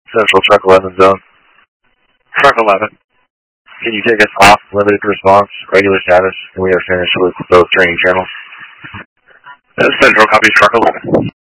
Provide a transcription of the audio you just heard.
Central Truck 11 zone. Truck 11. Can you take us off limited response, regular status, and we are finished with both training channels? Central copies Truck 11.